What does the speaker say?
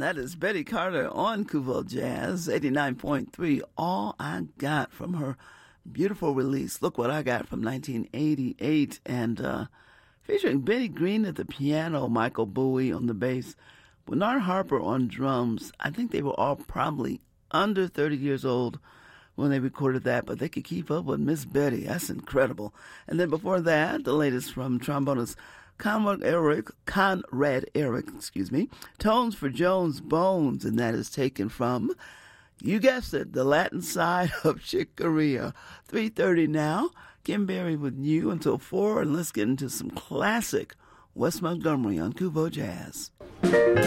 that is Betty Carter on Kuvo Jazz, 89.3, All I Got, from her beautiful release, Look What I Got, from 1988, and featuring Benny Green at the piano, Michael Bowie on the bass, Bernard Harper on drums. I think they were all probably under 30 years old when they recorded that, but they could keep up with Miss Betty. That's incredible. And then before that, the latest from trombonist Conrad Eric, Tones for Jones Bones, and that is taken from, you guessed it, the Latin side of Chick Corea. 3:30 now. Kim Berry with you until 4, and let's get into some classic Wes Montgomery on Kuvo Jazz.